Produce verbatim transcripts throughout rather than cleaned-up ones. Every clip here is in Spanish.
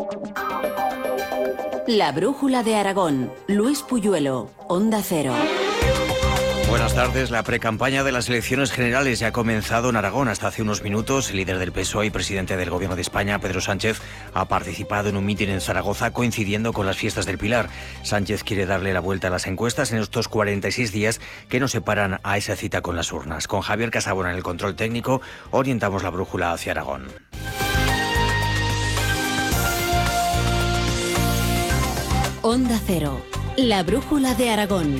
La brújula de Aragón. Luis Puyuelo, Onda Cero. Buenas tardes. La precampaña de las elecciones generales ya ha comenzado en Aragón. Hasta hace unos minutos, el líder del P S O E y presidente del Gobierno de España, Pedro Sánchez, ha participado en un mitin en Zaragoza coincidiendo con las fiestas del Pilar. Sánchez quiere darle la vuelta a las encuestas en estos cuarenta y seis días que nos separan a esa cita con las urnas. Con Javier Casabona en el control técnico, orientamos la brújula hacia Aragón. Onda Cero, la brújula de Aragón.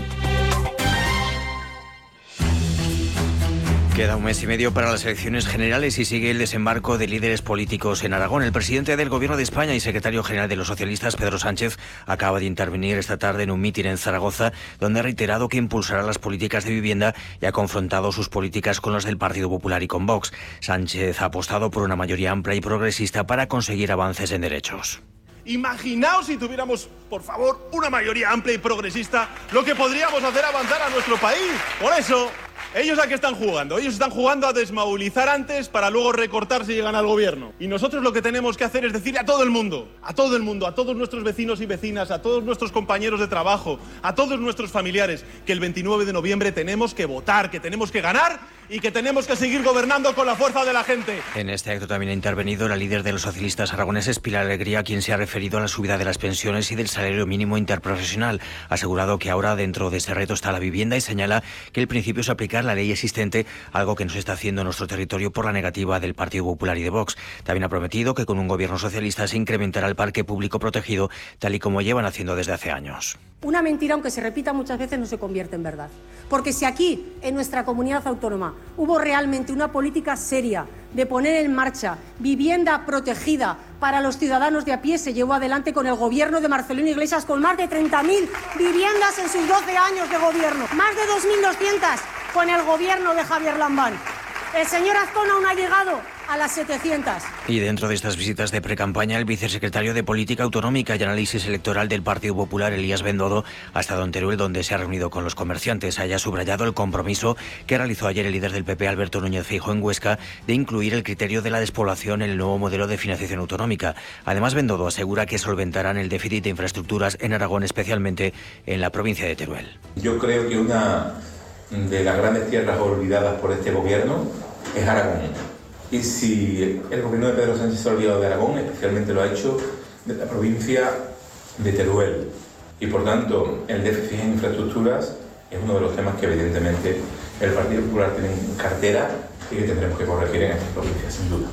Queda un mes y medio para las elecciones generales y sigue el desembarco de líderes políticos en Aragón. El presidente del Gobierno de España y secretario general de los socialistas, Pedro Sánchez, acaba de intervenir esta tarde en un mitin en Zaragoza, donde ha reiterado que impulsará las políticas de vivienda y ha confrontado sus políticas con las del Partido Popular y con Vox. Sánchez ha apostado por una mayoría amplia y progresista para conseguir avances en derechos. Imaginaos si tuviéramos, por favor, una mayoría amplia y progresista, lo que podríamos hacer avanzar a nuestro país. Por eso, ¿ellos a qué están jugando? Ellos están jugando a desmovilizar antes para luego recortar si llegan al gobierno. Y nosotros lo que tenemos que hacer es decirle a todo el mundo, a todo el mundo, a todos nuestros vecinos y vecinas, a todos nuestros compañeros de trabajo, a todos nuestros familiares, que el veintinueve de noviembre tenemos que votar, que tenemos que ganar y que tenemos que seguir gobernando con la fuerza de la gente. En este acto también ha intervenido la líder de los socialistas aragoneses, Pilar Alegría, quien se ha referido a la subida de las pensiones y del salario mínimo interprofesional. Ha asegurado que ahora dentro de ese reto está la vivienda y señala que el principio es aplicar la ley existente, algo que no se está haciendo en nuestro territorio por la negativa del Partido Popular y de Vox. También ha prometido que con un gobierno socialista se incrementará el parque público protegido, tal y como llevan haciendo desde hace años. Una mentira, aunque se repita muchas veces, no se convierte en verdad. Porque si aquí, en nuestra comunidad autónoma, hubo realmente una política seria de poner en marcha vivienda protegida para los ciudadanos de a pie, se llevó adelante con el gobierno de Marcelino Iglesias, con más de treinta mil viviendas en sus doce años de gobierno. Más de dos mil doscientas con el gobierno de Javier Lambán. El señor Azcón aún ha llegado a las setecientas. Y dentro de estas visitas de precampaña, el vicesecretario de Política Autonómica y Análisis Electoral del Partido Popular, Elías Bendodo, ha estado en Teruel, donde se ha reunido con los comerciantes. Haya subrayado el compromiso que realizó ayer el líder del P P, Alberto Núñez Feijóo, en Huesca, de incluir el criterio de la despoblación en el nuevo modelo de financiación autonómica. Además, Bendodo asegura que solventarán el déficit de infraestructuras en Aragón, especialmente en la provincia de Teruel. Yo creo que una de las grandes tierras olvidadas por este gobierno es Aragón. Y si el gobierno de Pedro Sánchez se ha olvidado de Aragón, especialmente lo ha hecho de la provincia de Teruel. Y por tanto, el déficit en infraestructuras es uno de los temas que evidentemente el Partido Popular tiene en cartera y que tendremos que corregir en esta provincia, sin duda.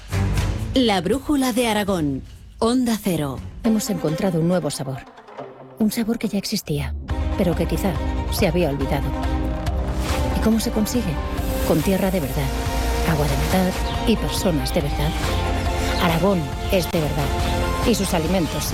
La brújula de Aragón. Onda Cero. Hemos encontrado un nuevo sabor. Un sabor que ya existía, pero que quizá se había olvidado. ¿Y cómo se consigue? Con tierra de verdad, agua de verdad y personas de verdad. Aragón es de verdad y sus alimentos